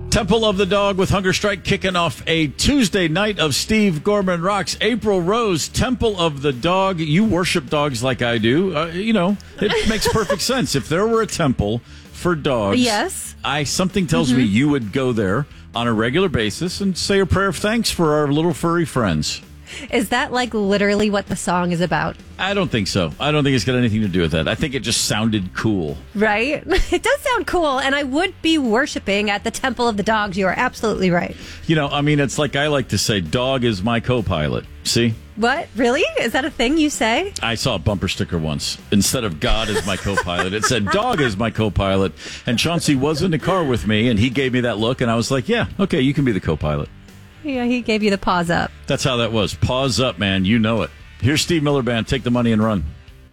Temple of the Dog with Hunger Strike kicking off a Tuesday night of Steve Gorman Rocks. April Rose, Temple of the Dog. You worship dogs like I do. It makes perfect sense. If there were a temple for dogs, yes, something tells me you would go there on a regular basis and say a prayer of thanks for our little furry friends. Is that like literally what the song is about? I don't think so. I don't think it's got anything to do with that. I think it just sounded cool. Right? It does sound cool, and I would be worshiping at the Temple of the Dogs. You are absolutely right. It's like I like to say, dog is my co-pilot. See? What? Really? Is that a thing you say? I saw a bumper sticker once. Instead of God is my co-pilot, it said dog is my co-pilot. And Chauncey was in the car with me, and he gave me that look, and I was like, yeah, okay, you can be the co-pilot. Yeah, he gave you the paws up. That's how that was. Paws up, man. You know it. Here's Steve Miller Band. Take the money and run.